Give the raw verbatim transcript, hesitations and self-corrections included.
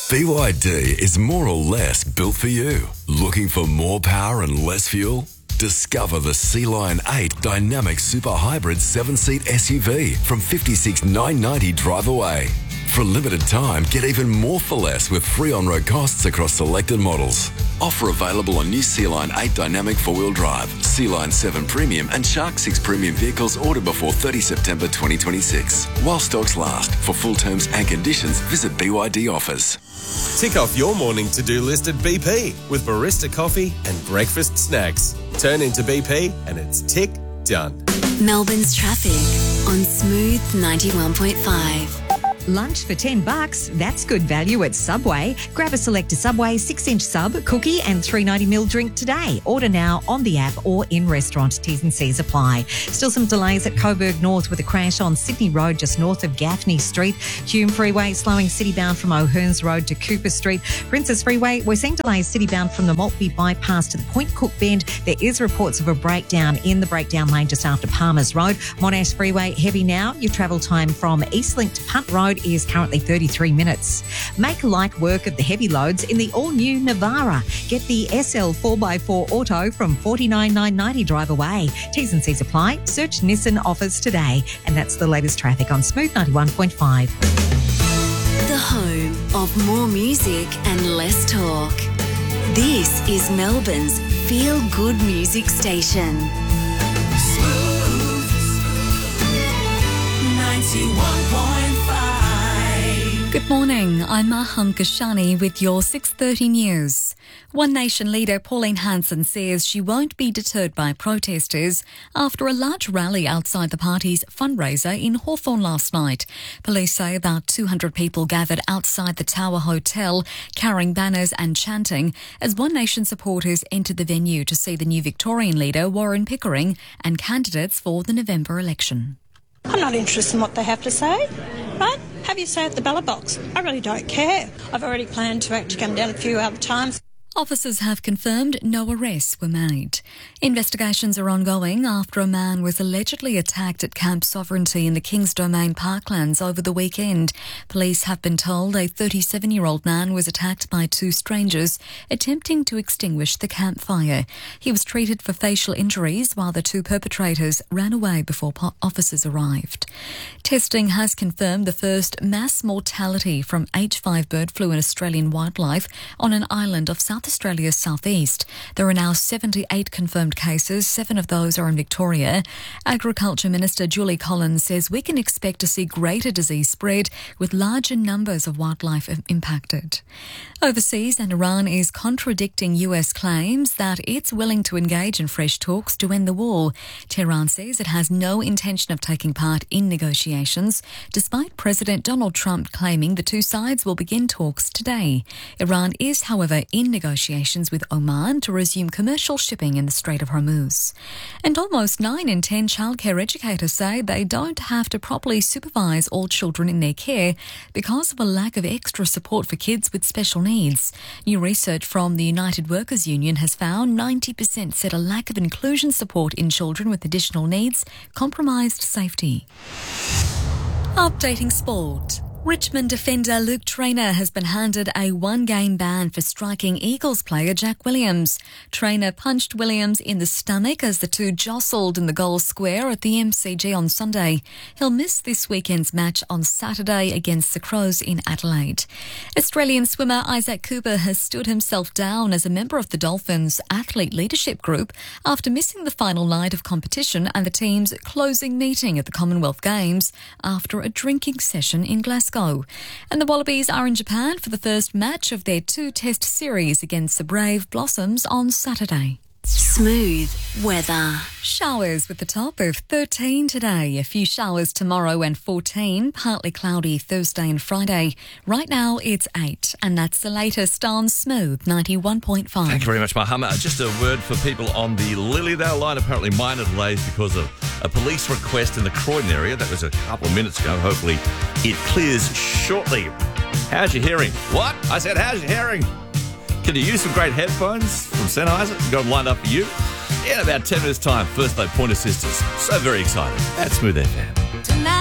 B Y D is more or less built for you. Looking for more power and less fuel? Discover the Sea Lion eight Dynamic Super Hybrid seven-seat S U V from fifty-six thousand nine hundred ninety dollars drive away. For a limited time, get even more for less with free on-road costs across selected models. Offer available on new Sea Lion eight Dynamic four-wheel drive, Sea Lion seven Premium and Shark six Premium vehicles ordered before thirtieth September twenty twenty-six. While stocks last. For full terms and conditions, visit B Y D Offers. Tick off your morning to-do list at B P with barista coffee and breakfast snacks. Turn into B P and it's tick done. Melbourne's traffic on Smooth ninety-one point five. Lunch for ten bucks, that's good value at Subway. Grab a Selector Subway six-inch sub, cookie and three ninety milliliter drink today. Order now on the app or in restaurant. T's and C's apply. Still some delays at Coburg North with a crash on Sydney Road just north of Gaffney Street. Hume Freeway slowing citybound from O'Hearns Road to Cooper Street. Princess Freeway, we're seeing delays citybound from the Maltby bypass to the Point Cook Bend. There is reports of a breakdown in the breakdown lane just after Palmer's Road. Monash Freeway heavy now. Your travel time from Eastlink to Punt Road is currently thirty-three minutes. Make light work of the heavy loads in the all-new Navara. Get the S L four by four Auto from forty-nine thousand nine hundred ninety dollars drive away. T's and C's apply. Search Nissan offers today. And that's the latest traffic on Smooth ninety-one point five. The home of more music and less talk. This is Melbourne's feel-good music station. Smooth ninety-one point five. Good morning, I'm Maham Kashani with your six thirty news. One Nation leader Pauline Hanson says she won't be deterred by protesters after a large rally outside the party's fundraiser in Hawthorn last night. Police say about two hundred people gathered outside the Tower Hotel carrying banners and chanting as One Nation supporters entered the venue to see the new Victorian leader Warren Pickering and candidates for the November election. I'm not interested in what they have to say, right? Have your say at the ballot box. I really don't care. I've already planned to actually come down a few other times. Officers have confirmed no arrests were made. Investigations are ongoing after a man was allegedly attacked at Camp Sovereignty in the Kings Domain Parklands over the weekend. Police have been told a thirty-seven-year-old man was attacked by two strangers attempting to extinguish the campfire. He was treated for facial injuries while the two perpetrators ran away before po- officers arrived. Testing has confirmed the first mass mortality from H five bird flu in Australian wildlife on an island of South Australia's southeast. There are now seventy-eight confirmed cases, seven of those are in Victoria. Agriculture Minister Julie Collins says we can expect to see greater disease spread with larger numbers of wildlife impacted. Overseas, and Iran is contradicting U S claims that it's willing to engage in fresh talks to end the war. Tehran says it has no intention of taking part in negotiations, despite President Donald Trump claiming the two sides will begin talks today. Iran is, however, in negotiations negotiations with Oman to resume commercial shipping in the Strait of Hormuz. And almost nine in ten childcare educators say they don't have to properly supervise all children in their care because of a lack of extra support for kids with special needs. New research from the United Workers Union has found ninety percent said a lack of inclusion support in children with additional needs compromised safety. Updating sport. Richmond defender Luke Traynor has been handed a one-game ban for striking Eagles player Jack Williams. Traynor punched Williams in the stomach as the two jostled in the goal square at the M C G on Sunday. He'll miss this weekend's match on Saturday against the Crows in Adelaide. Australian swimmer Isaac Cooper has stood himself down as a member of the Dolphins' athlete leadership group after missing the final night of competition and the team's closing meeting at the Commonwealth Games after a drinking session in Glasgow. And the Wallabies are in Japan for the first match of their two-test series against the Brave Blossoms on Saturday. Smooth weather. Showers with the top of thirteen today. A few showers tomorrow and fourteen. Partly cloudy Thursday and Friday. Right now it's eight. And that's the latest on Smooth ninety-one point five. Thank you very much, Mahama. Just a word for people on the Lilydale line. Apparently minor delays because of a police request in the Croydon area. That was a couple of minutes ago. Hopefully it clears shortly. How's your hearing? What? I said, how's your hearing? Can you use some great headphones from Sennheiser? Got them lined up for you? In about ten minutes' time, First Aid Pointer Sisters. So very excited. That's Smooth F M.